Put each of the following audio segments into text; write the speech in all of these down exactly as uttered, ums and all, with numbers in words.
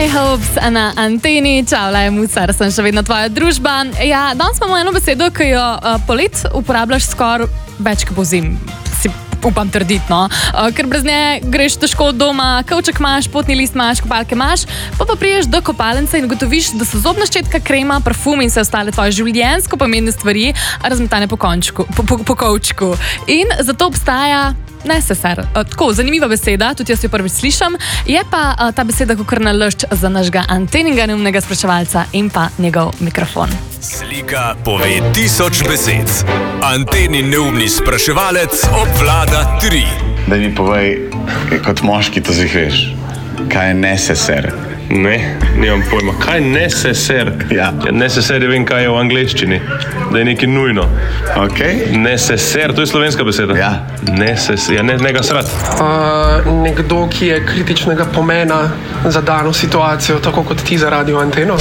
Hopes na anteni. Čau, Laja Mucar, sem še vedno tvoja družba. Ja, danes imamo eno besedo, ki jo uh, polet uporabljaš skoraj več kot pozim. Si upam trditi, no. Uh, ker brez nje greš težko od doma, kavček imaš, potni list imaš, kopalke imaš, pa pa priješ do kopalnice in ugotoviš, da so zobna ščetka, krema, parfum in vse ostale tvoje življenjsko pomembne stvari razmetane po končku, po, po, po kovčku. In zato obstaja neseser. Tako, zanimiva beseda, tudi jaz jo prvič slišam, je pa a, ta beseda kakor nalašč za našega anteninga neumnega spraševalca in pa njegov mikrofon. Slika pove tisoč besed. Antenin neumni spraševalec obvlada tri. Da mi povej, kot moški to zvihveš, kaj je neseser? Ne, nimam pojma. Kaj neseser? Ja. Ja, neseser je vem, kaj je v angleščini. Da je nekaj nujno. Ok. Neseser, to je slovenska beseda. Ja. Neseser, ja, ne, nega srat. Uh, nekdo, ki je kritičnega pomena za dano situacijo, tako kot ti za radio anteno.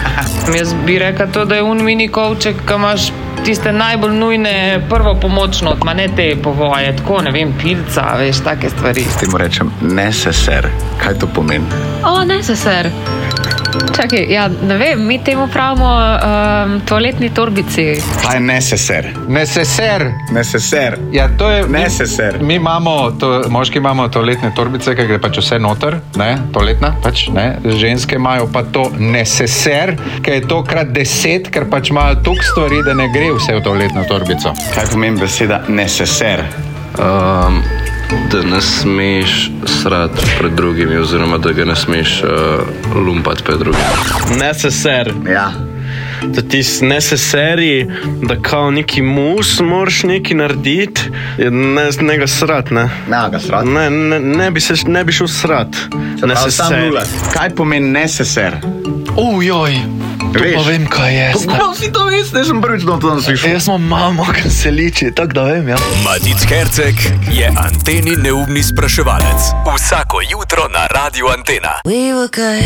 Jaz bi rekel to, da je un mini kovček, ki imaš tiste najbolj nujne prvo pomočno, ma ne te povoje, tako, ne vem, pilca, veš, take stvari. Ti mu rečem neseser. Kaj to pomeni? O, neseser. Čakaj, ja, ne vem, mi temu pravimo um, toaletni torbici. Kaj je neseser? Neseser. Neseser. Ja, to je... Neseser. Mi imamo, to, moški imamo toaletne torbice, ker gre pač vse noter, ne, toaletna, pač, ne. Ženske imajo pa to neseser, ker je to krat deset, ker pač imajo toliko stvari, da ne gre vse v toaletno torbico. Kaj pomeni beseda neseser? Um, da ne smeš srati pred drugimi, oziroma da ga ne smeš uh, lumpati pred drugimi. Neseser. Ja. Da ti neseseri, da kao neki mus moraš neki narediti, ne, ne ga srat, ne? Ne ga srat? Ne, ne, ne, bi, se, ne bi šel srat. Neseser. Kaj pomeni neseser? Ujoj, to Veš? pa vem, kaj je. Kako si to veš, ne sem prvič to slišal. Jaz imam mamo, ki se liči, tako da vem, ja. Matic Herceg je anteni neumni spraševalec. Vsako jutro na Radio Antena. We were good.